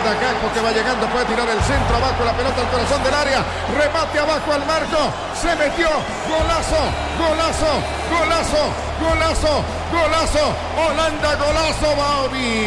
izquierda, Gakpo que va llegando, puede tirar el centro, abajo la pelota al corazón del área, remate abajo al marco, se metió, golazo, golazo, golazo, golazo, golazo, Holanda, golazo, Bobby.